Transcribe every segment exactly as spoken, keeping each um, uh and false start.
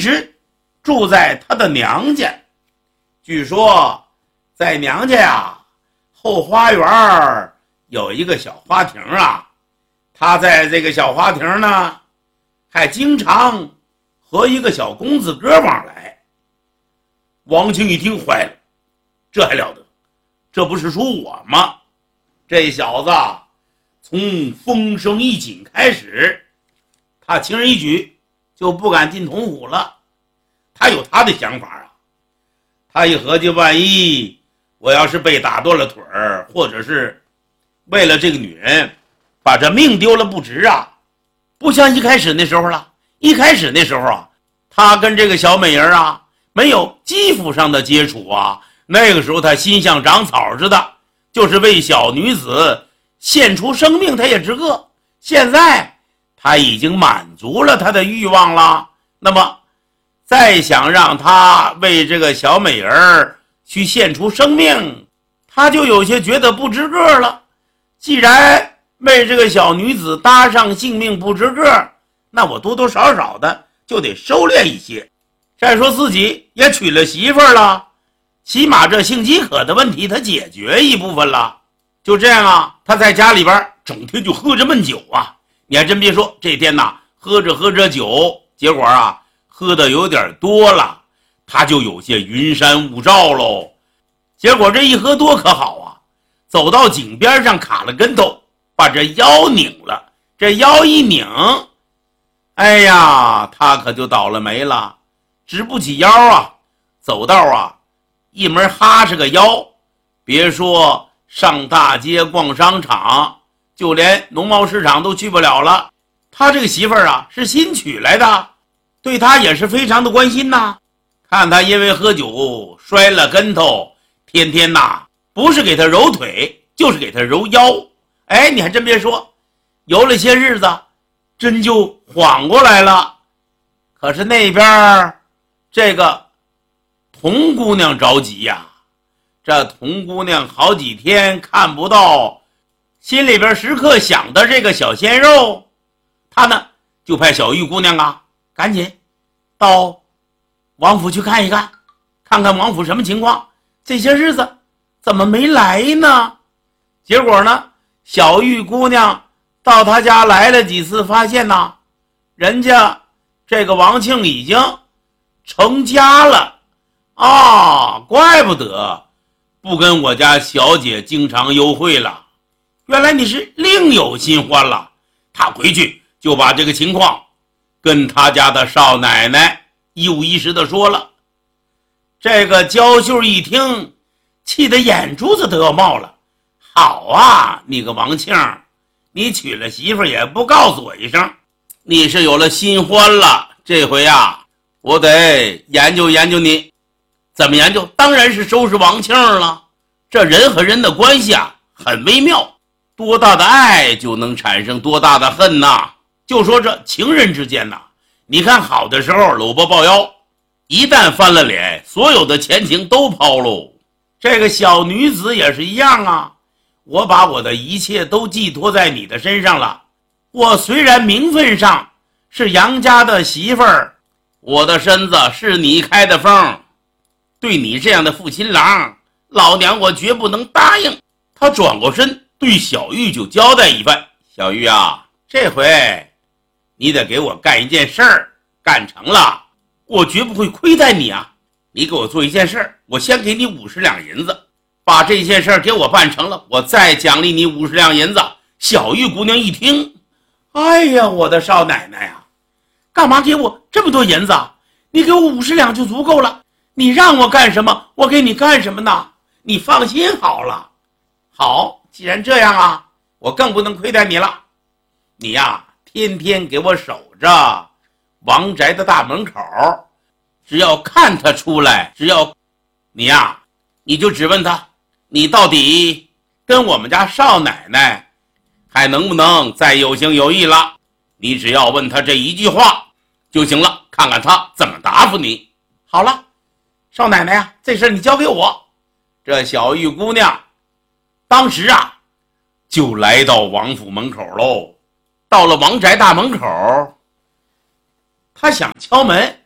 直住在他的娘家。据说在娘家呀，后花园有一个小花亭啊，他在这个小花亭呢，还经常和一个小公子哥往来。王庆一听坏了，这还了得，这不是说我吗？这小子从风声一紧开始，他轻而易举就不敢进铜虎了。他有他的想法啊，他一合计，万一我要是被打断了腿儿，或者是为了这个女人把这命丢了不值啊。不像一开始那时候了，一开始那时候啊，他跟这个小美人啊没有肌肤上的接触啊，那个时候他心像长草似的，就是为小女子献出生命他也值个。现在他已经满足了他的欲望了，那么再想让他为这个小美人去献出生命，他就有些觉得不值个了。既然为这个小女子搭上性命不值个，那我多多少少的就得收敛一些。再说自己也娶了媳妇儿了，起码这性饥渴的问题他解决一部分了。就这样啊，他在家里边整天就喝着闷酒啊。你还真别说，这天呐，喝着喝着酒，结果啊喝的有点多了，他就有些云山雾罩喽。结果这一喝多可好啊，走到井边上卡了跟头，把这腰拧了。这腰一拧，哎呀，他可就倒了霉了，直不起腰啊。走道啊，一门哈是个腰，别说上大街逛商场，就连农贸市场都去不了了。他这个媳妇儿啊是新娶来的，对他也是非常的关心呐。看他因为喝酒摔了跟头，天天呐不是给他揉腿就是给他揉腰。哎，你还真别说，游了些日子真就缓过来了。可是那边这个童姑娘着急呀，这童姑娘好几天看不到，心里边时刻想的这个小鲜肉，她呢就派小玉姑娘啊赶紧到王府去看一看，看看王府什么情况，这些日子怎么没来呢？结果呢，小玉姑娘到他家来了几次，发现呐，人家这个王庆已经成家了啊，怪不得不跟我家小姐经常幽会了，原来你是另有新欢了。他回去就把这个情况跟他家的少奶奶一五一十的说了。这个娇秀一听，气得眼珠子都要冒了。好啊，你个王庆，你娶了媳妇也不告诉我一声，你是有了新欢了。这回啊，我得研究研究你。怎么研究？当然是收拾王庆了。这人和人的关系啊很微妙，多大的爱就能产生多大的恨呐。就说这情人之间呐，你看好的时候搂抱抱腰，一旦翻了脸，所有的前情都抛喽。这个小女子也是一样啊，我把我的一切都寄托在你的身上了。我虽然名分上是杨家的媳妇儿，我的身子是你开的封，对你这样的负心郎，老娘我绝不能答应。他转过身对小玉就交代一番，小玉啊，这回你得给我干一件事儿，干成了我绝不会亏待你啊。你给我做一件事儿，我先给你五十两银子，把这件事儿给我办成了，我再奖励你五十两银子。小玉姑娘一听，哎呀，我的少奶奶啊，干嘛给我这么多银子啊？你给我五十两就足够了，你让我干什么我给你干什么呢？你放心好了。好，既然这样啊，我更不能亏待你了。你呀，天天给我守着王宅的大门口，只要看他出来，只要你呀，你就只问他，你到底跟我们家少奶奶还能不能再有情有义了？你只要问他这一句话就行了，看看他怎么答复你。好了，少奶奶啊，这事你交给我。这小玉姑娘当时啊就来到王府门口喽。到了王宅大门口，她想敲门，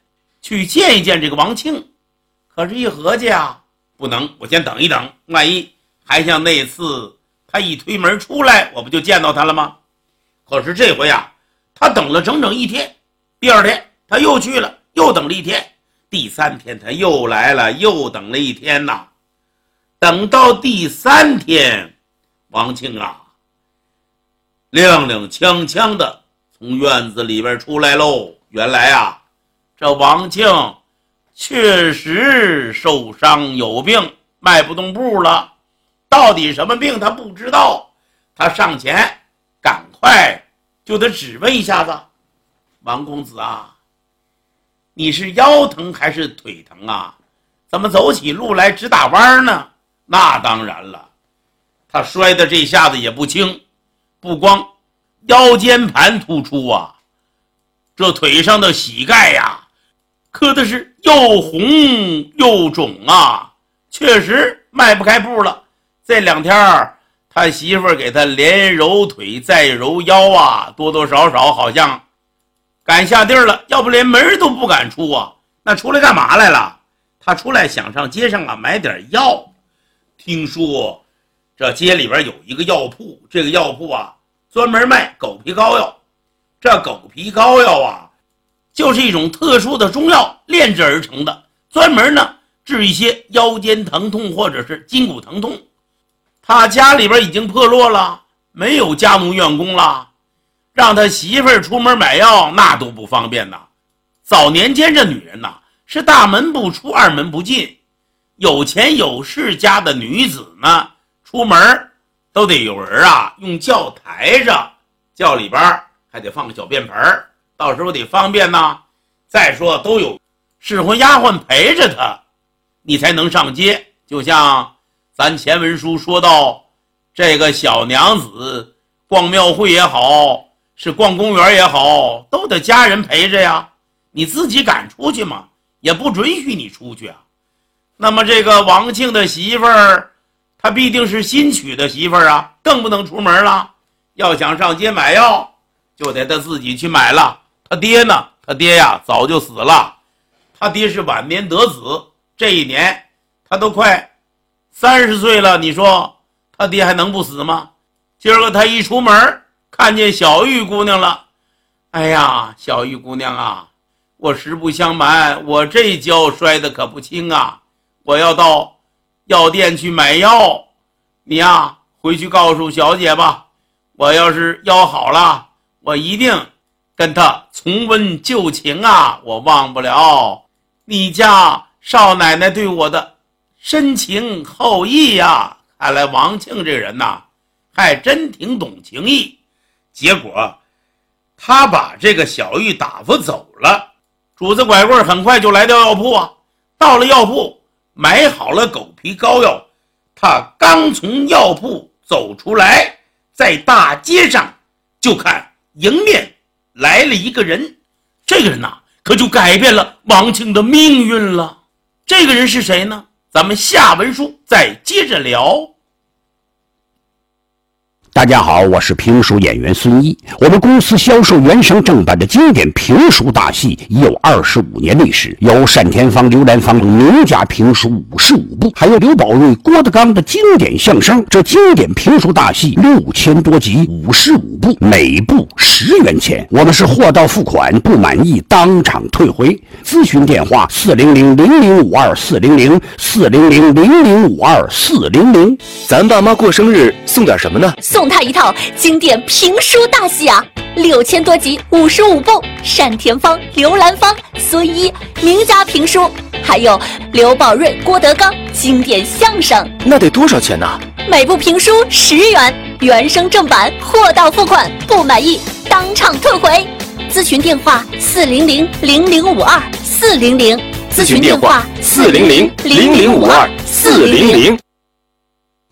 去见一见这个王庆。可是一合计啊，不能，我先等一等，万一还像那次他一推门出来，我不就见到他了吗？可是这回啊，他等了整整一天，第二天他又去了，又等了一天，第三天他又来了，又等了一天呐。等到第三天，王庆啊踉踉跄跄的从院子里边出来喽。原来啊，这王庆确实受伤有病，迈不动步了。到底什么病他不知道，他上前赶快就得质问一下子：王公子啊，你是腰疼还是腿疼啊？怎么走起路来直打弯呢？那当然了，他摔的这下子也不轻，不光腰间盘突出啊，这腿上的膝盖呀磕的是又红又肿啊，确实迈不开步了。这两天他媳妇儿给他连揉腿再揉腰啊，多多少少好像赶下地了，要不连门都不敢出啊。那出来干嘛来了？他出来想上街上啊买点药。听说这街里边有一个药铺，这个药铺啊专门卖狗皮膏药。这狗皮膏药啊就是一种特殊的中药炼制而成的，专门呢治一些腰间疼痛或者是筋骨疼痛。他家里边已经破落了，没有家奴院工了，让他媳妇儿出门买药那都不方便呐。早年间这女人呐是大门不出二门不进，有钱有势家的女子呢出门都得有人啊用轿抬着，轿里边还得放个小便盆，到时候得方便呐。再说都有侍婚丫鬟陪着他，你才能上街。就像咱前文书说到，这个小娘子逛庙会也好，是逛公园也好，都得家人陪着呀。你自己敢出去吗？也不准许你出去啊。那么这个王庆的媳妇儿，她必定是新娶的媳妇儿啊，更不能出门了。要想上街买药，就得他自己去买了。他爹呢？他爹呀早就死了，他爹是晚年得子，这一年他都快三十岁了，你说他爹还能不死吗？今儿个他一出门看见小玉姑娘了，哎呀，小玉姑娘啊，我实不相瞒，我这跤摔得可不轻啊，我要到药店去买药，你呀回去告诉小姐吧，我要是腰好了，我一定跟他重温旧情啊，我忘不了你家少奶奶对我的深情厚谊呀。看来王庆这人呐还真挺懂情义。结果他把这个小玉打发走了，主子拐棍很快就来到药铺啊。到了药铺买好了狗皮膏药，他刚从药铺走出来，在大街上就看迎面来了一个人。这个人呐可就改变了王庆的命运了。这个人是谁呢？咱们下文书再接着聊。 大家好，我是评书演员孙一。我们公司销售原声正版的经典评书大戏已有二十五年历史，有单田芳、刘兰芳名家评书五十五部，还有刘宝瑞、郭德纲的经典相声。这经典评书大戏六千多集，五十五部，每部十元钱。我们是货到付款，不满意当场退回。咨询电话：四零零零零五二四零零四零零零零五二四零零。 咱爸妈过生日送点什么呢？ 送他一套经典评书大戏啊，六千多集，五十五部，单田芳、刘兰芳、孙一名家评书，还有刘宝瑞、郭德纲经典相声。 那得多少钱呢？ 每部评书十元，原声正版，货到付款，不满意当场退回。咨询电话：四零零零零五二四零零。 咨询电话：四零零零零五二四零零。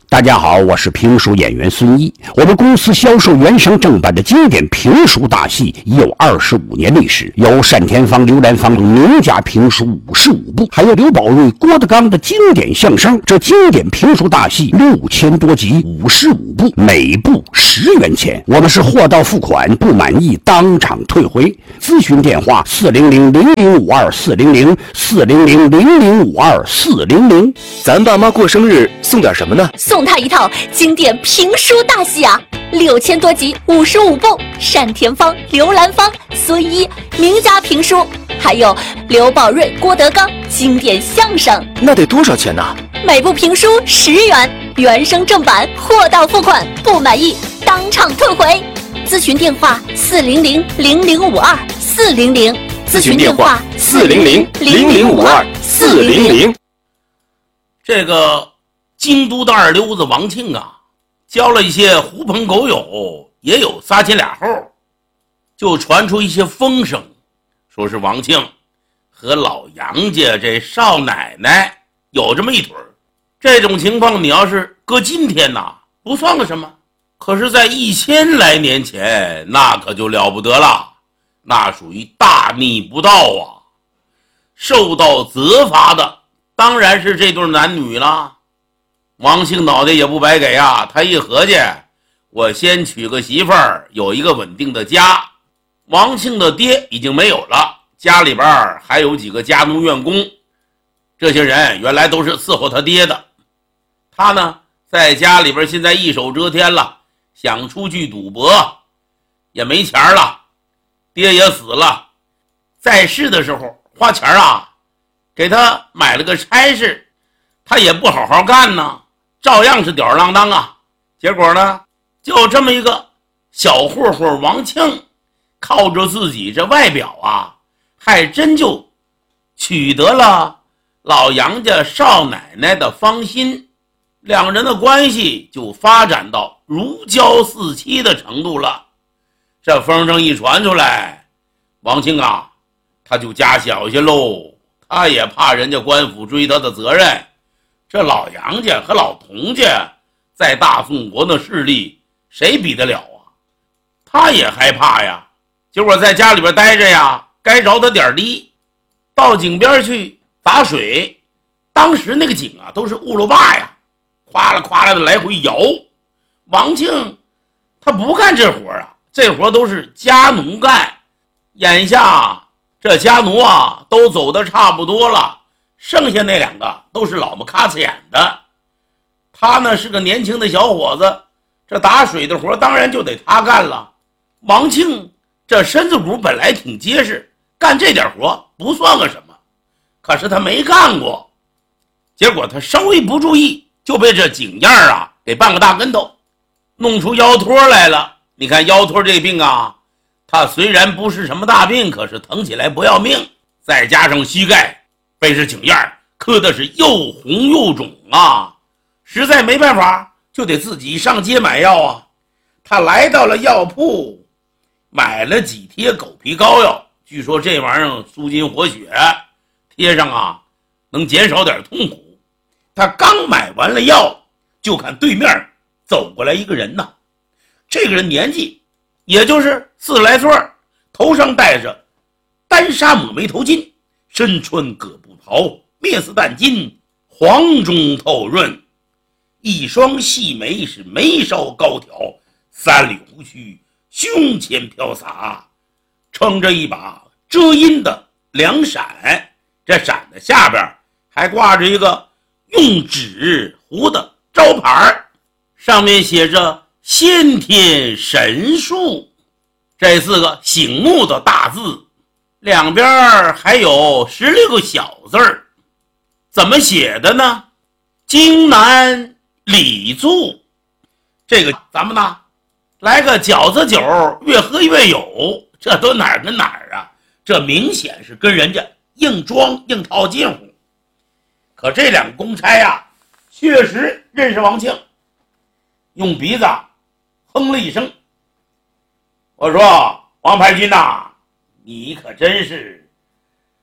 大家好，我是评书演员孙一。我们公司销售原声正版的经典评书大戏已有二十五年历史，有单田芳、刘兰芳名家评书五十五部，还有刘宝瑞、郭德纲的经典相声。这经典评书大戏六千多集，五十五部，每部十元钱。我们是货到付款，不满意当场退回。咨询电话：四零零零零五二四零零四零零零零五二四零零。 咱爸妈过生日送点什么呢？ 送他一套经典评书大戏啊，六千多集，五十五部，单田芳、刘兰芳、孙一名家评书，还有刘宝瑞、郭德纲经典相声。 那得多少钱呢？ 每部评书十元，原声正版，货到付款，不满意当场退回。咨询电话：四零零零零五二四零零。 咨询电话：四零零零零五二四零零。 这个京都的二流子王庆啊，交了一些狐朋狗友，也有仨亲俩后，就传出一些风声，说是王庆和老杨家这少奶奶有这么一腿儿。这种情况你要是搁今天呐，不算个什么，可是在一千来年前，那可就了不得了，那属于大逆不道啊！受到责罚的当然是这对男女了。王庆脑袋也不白给啊，他一合计，我先娶个媳妇儿，有一个稳定的家。王庆的爹已经没有了，家里边还有几个家奴员工，这些人原来都是伺候他爹的。他呢，在家里边现在一手遮天了，想出去赌博也没钱了，爹也死了，在世的时候花钱啊给他买了个差事，他也不好好干呢，照样是吊儿郎当啊。结果呢，就这么一个小混混王庆，靠着自己这外表啊，还真就取得了老杨家少奶奶的芳心，两人的关系就发展到如胶似漆的程度了。这风声一传出来，王庆啊，他就加小心喽，他也怕人家官府追他的责任。这老杨家和老童家在大宋国的势力谁比得了啊？他也害怕呀。结果在家里边待着呀，该着他点地，到井边去打水。当时那个井啊都是乌鲁坝呀，哗啦哗啦的来回摇。王庆他不干这活啊，这活都是家奴干。眼下这家奴啊都走得差不多了，剩下那两个都是老么咔呲眼的。他呢是个年轻的小伙子，这打水的活当然就得他干了。王庆这身子骨本来挺结实，干这点活不算个什么，可是他没干过，结果他稍微不注意就被这井沿啊给绊个大跟头，弄出腰托来了。你看腰托这病啊，它虽然不是什么大病，可是疼起来不要命，再加上膝盖被这井沿磕的是又红又肿啊，实在没办法就得自己上街买药啊。他来到了药铺，买了几贴狗皮膏药，据说这玩意儿舒筋活血，贴上啊能减少点痛苦。他刚买完了药，就看对面走过来一个人呐。这个人年纪也就是四十来岁，头上戴着丹纱抹眉头巾，身穿葛布袍，面似淡金，黄中透润，一双细眉是眉梢高挑，三绺胡须胸前飘洒，撑着一把遮阴的凉伞，这伞的下边还挂着一个用纸糊的招牌，上面写着先天神术这四个醒目的大字，两边还有十六个小字儿，怎么写的呢？京南李醋，这个咱们呢来个饺子酒，越喝越有，这都哪儿跟哪儿啊？这明显是跟人家硬装硬套近乎。可这两个公差啊，确实认识王庆，用鼻子哼了一声，我说王排军呐，你可真是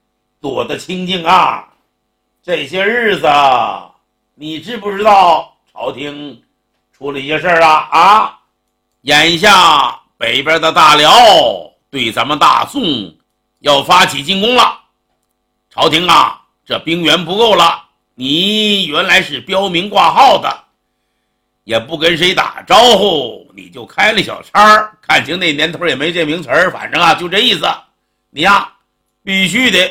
躲得清静啊！这些日子你知不知道朝廷出了一些事儿啊啊！眼下北边的大辽对咱们大宋要发起进攻了，朝廷啊，这兵源不够了。你原来是标明挂号的，也不跟谁打招呼，你就开了小差，看清那年头也没这名词儿，反正啊就这意思。你呀，必须得